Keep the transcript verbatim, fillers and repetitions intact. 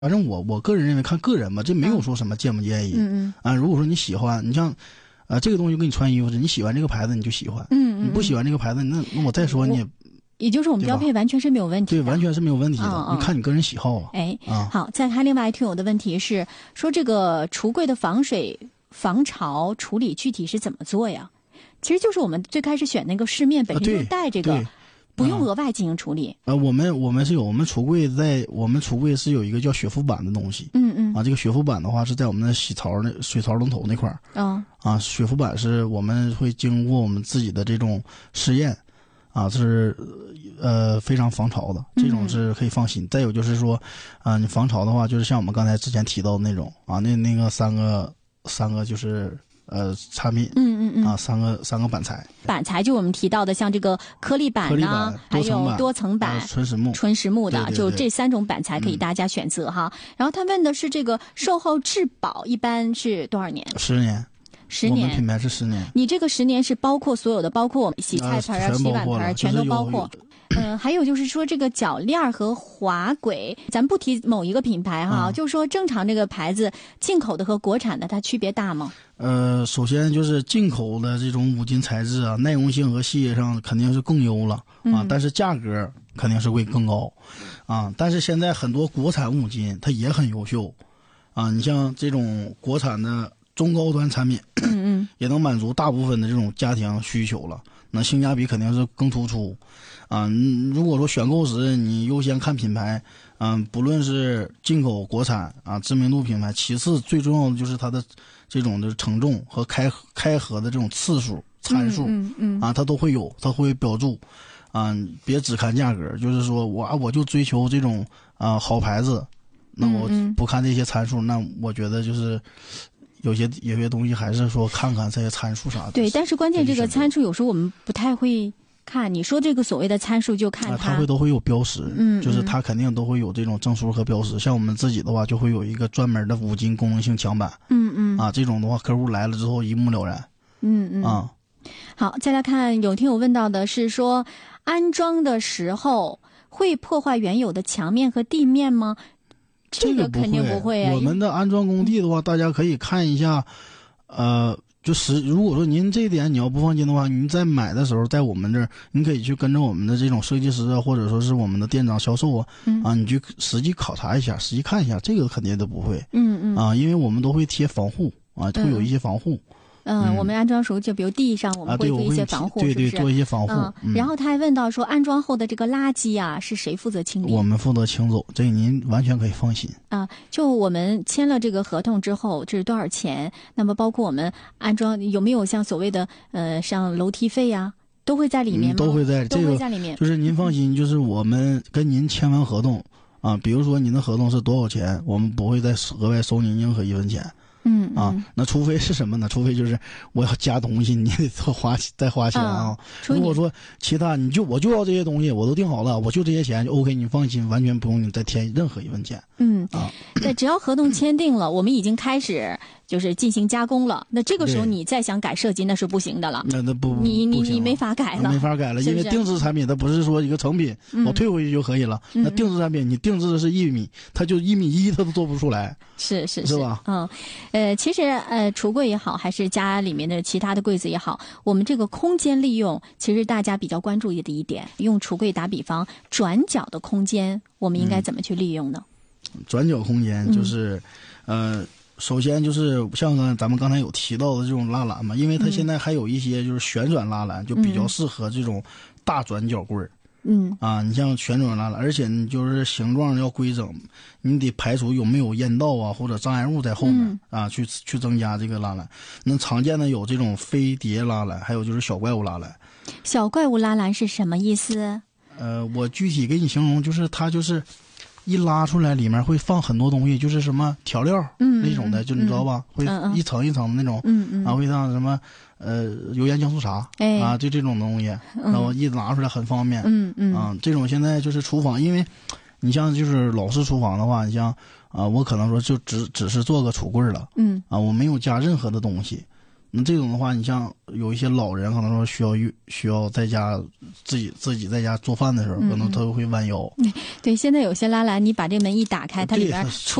反正我我个人认为看个人吧，这没有说什么建不建议。 嗯嗯啊，如果说你喜欢，你像，呃，这个东西给你穿衣服，你喜欢这个牌子你就喜欢， 嗯嗯， 你不喜欢这个牌子，那那我再说你也。 也就是我们标配完全是没有问题的， 对，完全是没有问题的。 嗯嗯你看你个人喜好啊。 哎， 啊， 好，再看另外听友的问题是说这个橱柜的防水防潮处理具体是怎么做呀？其实就是我们最开始选那个饰面本身就带这个。 啊不用额外进行处理。 呃，我们我们是有我们橱柜在我们橱柜是有一个叫雪肤板的东西。 嗯嗯。 啊，这个雪肤板的话是在我们的洗槽那水槽龙头那块儿。 嗯。 啊，雪肤板是我们会经过我们自己的这种试验，啊，是呃非常防潮的，这种是可以放心。嗯、再有就是说，啊，你防潮的话，就是像我们刚才之前提到的那种啊，那那个三个三个就是。呃，产品， 嗯嗯嗯， 啊，三个三个板材， 板材就我们提到的，像这个颗粒板呢，还有多层板、 纯实木、 纯实木的， 对对对就这三种板材可以大家选择哈。嗯、然后他问的是这个售后质保一般是多少年？ 十年， 十年。 我们品牌是十年。 你这个十年是包括所有的，包括我们洗菜盆啊、洗碗盆全都包括。嗯、呃，还有就是说这个铰链和滑轨，咱不提某一个品牌哈，嗯、就是说正常这个牌子进口的和国产的它区别大吗？ 呃，首先就是进口的这种五金材质啊，耐用性和细节上肯定是更优了啊， 嗯、 但是价格肯定是会更高啊。但是现在很多国产五金它也很优秀啊，你像这种国产的中高端产品， 嗯嗯， 也能满足大部分的这种家庭需求了。那性价比肯定是更突出啊！如果说选购时你优先看品牌，嗯，不论是进口、国产啊，知名度品牌，其次最重要的就是它的这种的承重和开开合的这种次数、参数， 嗯嗯嗯啊，它都会有，它会标注啊。别只看价格，就是说我啊，我就追求这种啊好牌子，那我不看这些参数，那我觉得就是。有些有些东西还是说看看这些参数啥的。 对，但是关键这个参数有时候我们不太会看。你说这个所谓的参数就看它， 啊、它会都会有标识， 嗯， 就是它肯定都会有这种证书和标识。像我们自己的话，就会有一个专门的五金功能性墙板， 嗯嗯， 啊，这种的话客户来了之后一目了然， 嗯嗯啊。 好，再来看有听友问到的是说，安装的时候会破坏原有的墙面和地面吗？这个肯定不会啊！ 我们的安装工地的话，大家可以看一下，呃，就是如果说您这一点你要不放心的话，您在买的时候，在我们这儿，你可以去跟着我们的这种设计师啊，或者说是我们的店长销售啊， 嗯、 啊，你去实际考察一下，实际看一下，这个肯定都不会， 嗯嗯， 啊，因为我们都会贴防护啊，会有一些防护。 嗯嗯， 嗯我们安装时候就比如地上我们会做一些防护， 啊、对, 对是不是？ 对，做一些防护。 嗯， 嗯然后他还问到说，安装后的这个垃圾啊，是谁负责清理？ 我们负责清走，这您完全可以放心。 啊，就我们签了这个合同之后，这是多少钱？那么包括我们安装有没有像所谓的呃，像楼梯费呀、啊，都会在里面吗？ 嗯、都会在， 都会在里面。 这个、就是您放心，就是我们跟您签完合同啊，比如说您的合同是多少钱，我们不会再额外收您任何一分钱。 嗯啊，那除非是什么呢？除非就是我要加东西，你得再花再花钱啊。嗯、如果说其他你就我就要这些东西，我都定好了，我就这些钱就 OK， 你放心，完全不用你再添任何一分钱。 嗯啊， 对，只要合同签订了，我们已经开始就是进行加工了。那这个时候你再想改设计，那是不行的了。 那那不， 你你你没法改了， 没法改了，因为定制产品它不是说一个成品、嗯、我退回去就可以了。 嗯、 那定制产品你定制的是一米，它就一米一它都做不出来。 是是是吧？ 嗯，呃，其实呃，橱柜也好，还是家里面的其他的柜子也好，我们这个空间利用，其实大家比较关注的一点，用橱柜打比方，转角的空间，我们应该怎么去利用呢？ 嗯、转角空间就是，嗯、呃，首先就是像咱们刚才有提到的这种拉篮嘛，因为它现在还有一些就是旋转拉篮，嗯、就比较适合这种大转角柜。 嗯啊，你像旋转拉篮，而且你就是形状要规整，你得排除有没有烟道啊或者障碍物在后面、 嗯、 啊，去去增加这个拉篮。那常见的有这种飞碟拉篮，还有就是小怪物拉篮。 小怪物拉篮是什么意思？ 呃，我具体给你形容，就是它就是一拉出来，里面会放很多东西，就是什么调料、 嗯、 那种的，就你知道吧？ 嗯、 会一层一层的那种， 嗯嗯， 啊，会像什么。呃，油盐酱醋茶， 哎、 啊，就这种东西，然后一拿出来很方便， 嗯嗯， 啊，这种现在就是厨房，因为，你像就是老式厨房的话，你像啊，我可能说就只只是做个橱柜了， 嗯， 啊，我没有加任何的东西， 那这种的话，你像有一些老人可能说需要需要在家自己自己在家做饭的时候，嗯、可能他会弯腰。 对，现在有些拉篮，你把这门一打开，它里边